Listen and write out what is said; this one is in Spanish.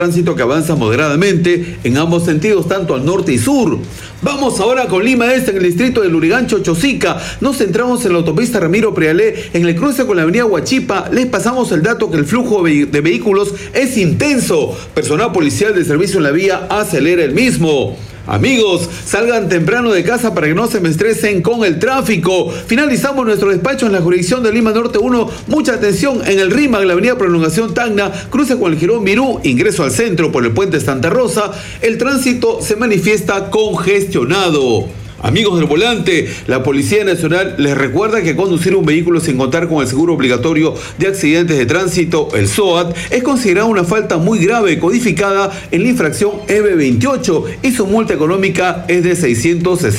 Tránsito que avanza moderadamente en ambos sentidos, tanto al norte y sur. Vamos ahora con Lima Este, en el distrito de Lurigancho, Chosica. Nos centramos en la autopista Ramiro Prealé, en el cruce con la avenida Huachipa. Les pasamos el dato que el flujo de vehículos es intenso. Personal policial de servicio en la vía acelera el mismo. Amigos, salgan temprano de casa para que no se me estresen con el tráfico. Finalizamos nuestro despacho en la jurisdicción de Lima Norte 1. Mucha atención en el RIMAC, la avenida Prolongación Tacna, cruce con el Jirón Mirú, ingreso al centro por el puente Santa Rosa. El tránsito se manifiesta congestionado. Amigos del volante, la Policía Nacional les recuerda que conducir un vehículo sin contar con el seguro obligatorio de accidentes de tránsito, el SOAT, es considerada una falta muy grave codificada en la infracción EB 28 y su multa económica es de 660